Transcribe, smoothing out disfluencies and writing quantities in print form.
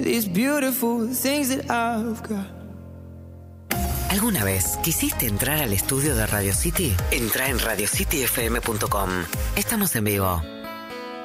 these beautiful things that I've got. ¿Alguna vez quisiste entrar al estudio de Radio City? Entrá en radiocityfm.com. Estamos en vivo.